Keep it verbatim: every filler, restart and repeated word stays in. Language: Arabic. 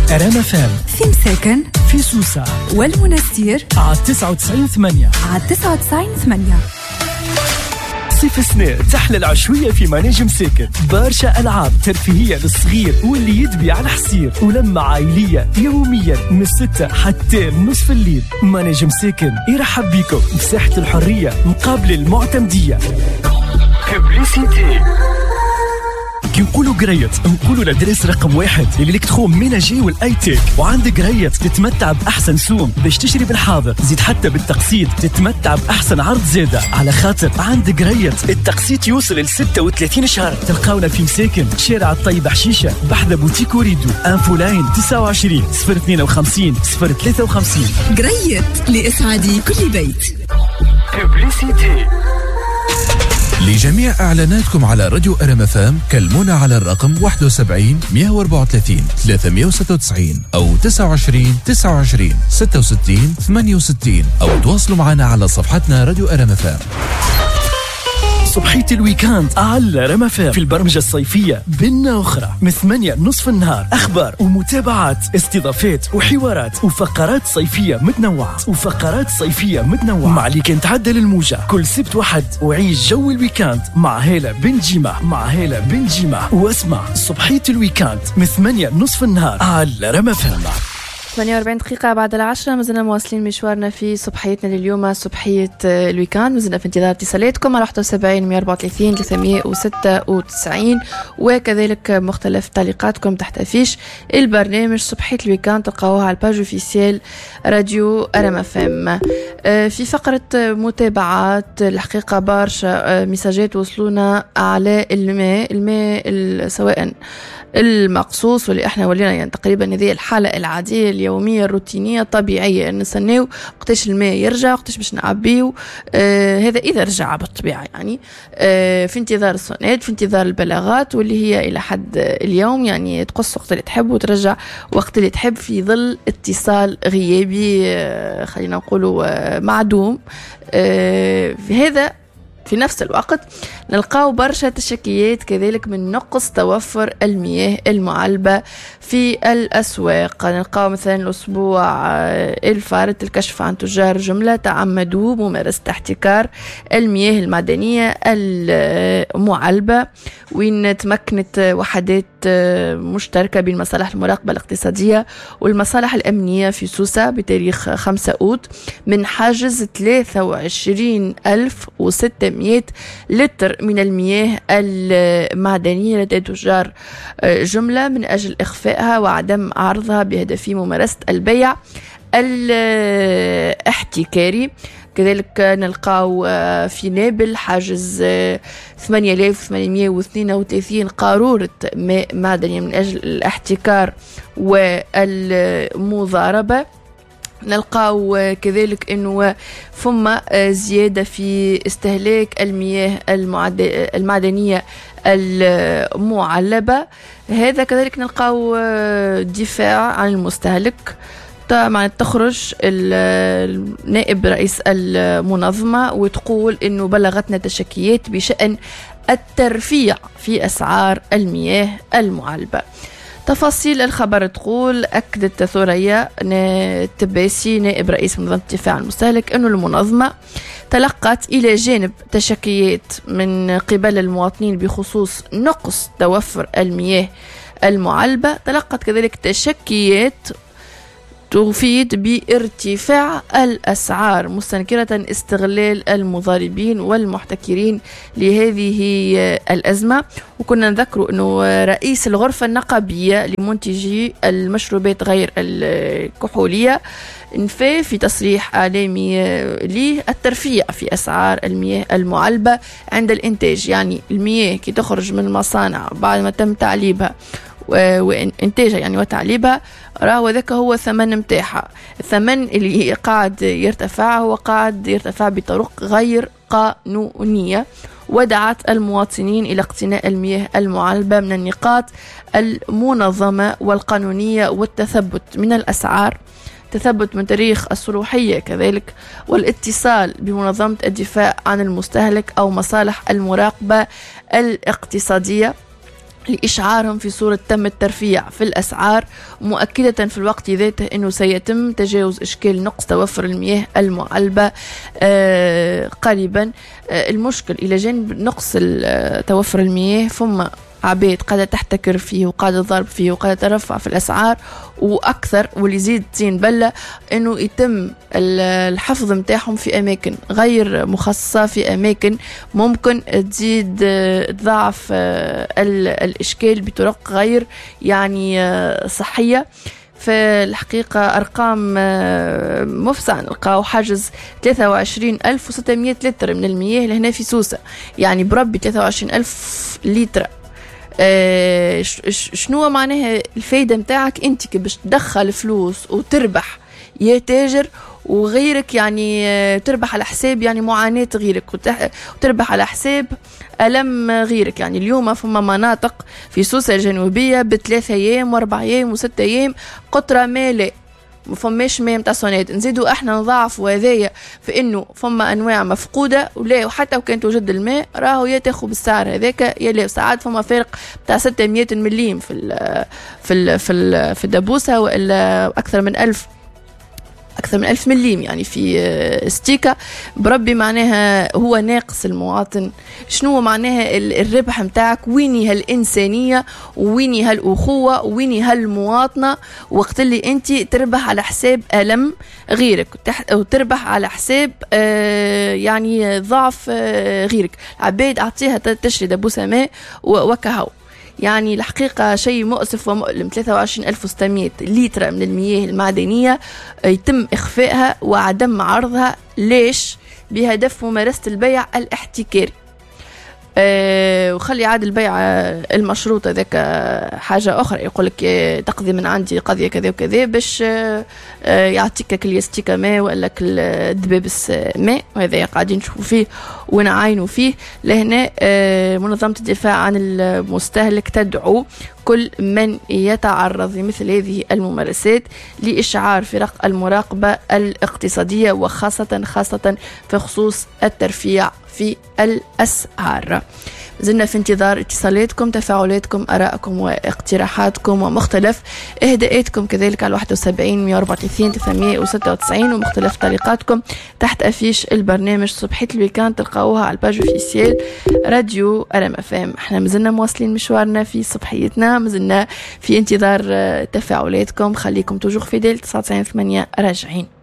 رام فام في مساكن في سوسة والمنستير على تسعة وتسعين ثمانية على تسعة وتسعين ثمانية. صيف سنة تحلى العشوية في مناجم مساكن، برشا ألعاب ترفيهية للصغير واللي يدبي على حصير، ولمة عائلية يوميا من الستة حتى نصف الليل. مناجم مساكن يرحب بكم بساحة الحرية مقابل المعتمدية. ببليسيتي كي نقولوا قريت نقولوا لدرس رقم واحد اللي لك تخوم ميناجي والايتيك، وعندك قريت تتمتع باحسن سوم باش تشتري بالحاضر، زيد حتى بالتقسيط تتمتع باحسن عرض زاده، على خاطر عندك قريت التقسيط يوصل ل ستة وثلاثين شهر. تلقاونا في مساكن شارع الطيب حشيشه بحذا بوتيك وريدو، انفو لاين تسعة وعشرين صفر اثنين وخمسين صفر ثلاثة وخمسين. قريت لإسعاد كل بيت. ببليسيتي لجميع إعلاناتكم على راديو أرام فام كلمونا على الرقم واحد وسبعين مئة وأربعة وثلاثين ثلاثمئة وستة وتسعين أو تسعة وعشرين تسعة وعشرين ستة وستين ثمانية وستين، أو تواصلوا معنا على صفحتنا راديو أرام فام. صبحية الويكاند على رام فام في البرمجة الصيفية بنا أخرى من ثمانية نصف النهار، أخبار ومتابعات، استضافات وحوارات وفقرات صيفية متنوعة وفقرات صيفية متنوعة مع اللي كان تعدل الموجة كل سبت وحد، وعيش جو الويكاند مع هالة بن جيمة مع هالة بن جيمة واسمع صبحية الويكاند من ثمانية نصف النهار على رام فام. ثمانية وأربعين دقيقة بعد العشرة، مازلنا مواصلين مشوارنا في صبحيتنا لليوم، صبحية الويكاند. مازلنا في انتظار اتصالاتكم على واحد وسبعين مئة وأربعة وثلاثين ثلاثمئة وستة وتسعين، وكذلك مختلف تعليقاتكم تحت أفيش البرنامج صبحية الويكاند تلقاوها على الباج اوفيسيال راديو أرام فام. في فقرة متابعات الحقيقة برشا مساجات وصلونا على الماء الماء سواء المقصوص واللي احنا ولينا يعني تقريبا هذه الحالة العادية اليومية الروتينية الطبيعية، نستناو وقتاش الماء يرجع وقتاش باش نعبيه. آه هذا إذا رجع بالطبيعة يعني آه في انتظار الصناد، في انتظار البلاغات واللي هي إلى حد اليوم يعني تقص وقت اللي تحب وترجع وقت اللي تحب في ظل اتصال غيابي آه خلينا نقولوا آه معدوم. آه في هذا في نفس الوقت نلقاو برشا تشكيات كذلك من نقص توفر المياه المعلبة في الأسواق. نلقاو مثلا الأسبوع الفارط الكشف عن تجار جملة تعمدوا ممارسة احتكار المياه المعدنية المعلبة، وين تمكنت وحدات مشتركة بين مصالح المراقبة الاقتصادية والمصالح الأمنية في سوسة بتاريخ خمسة أوت من حاجز ثلاثة وعشرين ألف وستمئة لتر من المياه المعدنية لدى تجار جملة من أجل إخفائها وعدم عرضها بهدف ممارسة البيع الاحتكاري. كذلك نلقاو في نابل حاجز ثمانية آلاف وثمانمئة واثنين وثلاثين قارورة ماء معدني من أجل الاحتكار والمضاربة. نلقاو كذلك أنه فما زيادة في استهلاك المياه المعدنية المعلبة. هذا كذلك نلقاو دفاع عن المستهلك. طبعا تخرج النائب رئيس المنظمة وتقول أنه بلغتنا تشكيات بشأن الترفيع في أسعار المياه المعلبة. تفاصيل الخبر تقول أكدت ثريا التباسي نائب رئيس منظمة الدفاع عن المستهلك أنه المنظمة تلقت إلى جانب تشكيات من قبل المواطنين بخصوص نقص توفر المياه المعلبة، تلقت كذلك تشكيات تفيد بارتفاع الأسعار مستنكرة استغلال المضاربين والمحتكرين لهذه الأزمة. وكنا نذكر أنه رئيس الغرفة النقابية لمنتجي المشروبات غير الكحولية نفى في تصريح إعلامي للترفيع في أسعار المياه المعلبة عند الإنتاج، يعني المياه كي تخرج من المصانع بعد ما تم تعليبها وإنتاجها يعني وتعليبها راهو ذاك هو ثمن متاعها. الثمن اللي قاعد يرتفع هو قاعد يرتفع بطرق غير قانونية، ودعت المواطنين إلى اقتناء المياه المعلبة من النقاط المنظمة والقانونية والتثبت من الأسعار، تثبت من تاريخ الصلاحية كذلك، والاتصال بمنظمة الدفاع عن المستهلك أو مصالح المراقبة الاقتصادية لإشعارهم في صورة تم الترفيع في الأسعار، مؤكدة في الوقت ذاته أنه سيتم تجاوز إشكال نقص توفر المياه المعلبة آه قريبا. آه المشكل إلى جانب نقص توفر المياه ثم عباد قاعدة تحتكر فيه وقاعدة تضرب فيه وقاعدة ترفع في الأسعار، وأكثر واللي يزيد تين بلة أنه يتم الحفظ متاعهم في أماكن غير مخصصة، في أماكن ممكن تزيد تضاعف الإشكال بطرق غير يعني صحية. في الحقيقة أرقام مفزعة، نلقاو حاجز ثلاثة وعشرين ألف وستمائة لتر من المياه لهنا في سوسة، يعني بربي ثلاثة وعشرين ألف لتر. آه شنو معناها الفايدة متاعك انت كي باش تدخل فلوس وتربح يا تاجر وغيرك، يعني آه تربح على حساب يعني معاناة غيرك وتربح على حساب ألم غيرك. يعني اليوم فما مناطق في سوسة الجنوبية بثلاثة أيام وأربع أيام وستة أيام قطرة مالي مفماش ماء متاع سونات، نزيدوا احنا نضاعفوا هذايا في انه فما انواع مفقوده ولا وحتى وكان توجد الماء راهو يا تاخذ بالسعر هذاك يا لا. ساعات فما فرق بتاع ستمائة مليم في ال في ال في ال في الدبوسه، والا اكثر من ألف أكثر من ألف مليم يعني في استيكا. بربي معناها هو ناقص المواطن. شنو معناها الربح متاعك؟ ويني هالإنسانية ويني هالأخوة ويني هالمواطنة وقت اللي أنت تربح على حساب ألم غيرك وتربح على حساب آه يعني ضعف آه غيرك. عباد أعطيها تشري دبوسة ماء وكهو. يعني الحقيقة شيء مؤسف ومؤلم. ثلاثة وعشرين ألف وستمائة لتر من المياه المعدنية يتم إخفائها وعدم عرضها. ليش؟ بهدف ممارسة البيع الاحتكاري. أه وخلي عاد البيع المشروط ذاك حاجة أخرى، يقولك تقضي من عندي قضية كذا وكذا باش أه يعطيك كليستيك ماء ولا كالدبابس ماء، وهذا قاعدين نشوفوا فيه ونعاينوا فيه. لهنا أه منظمة الدفاع عن المستهلك تدعو كل من يتعرض لمثل هذه الممارسات لإشعار فرق المراقبة الاقتصادية وخاصة خاصة في خصوص الترفيع في الأسعار. زلنا في انتظار اتصالاتكم، تفاعلاتكم، آرائكم واقتراحاتكم ومختلف إهداءاتكم كذلك على واحد وسبعين مية وأربعة وثلاثين ثمانمائة وستة وتسعين ومختلف تعليقاتكم تحت أفيش البرنامج صبحية الويكاند تلقاوها على الباج اوفيسيال راديو ار ام اف ام. احنا مازلنا مواصلين مشوارنا في صبحيتنا، مازلنا في انتظار تفاعلاتكم. خليكم توجور فيديل تسعة وتسعين ثمانية راجعين.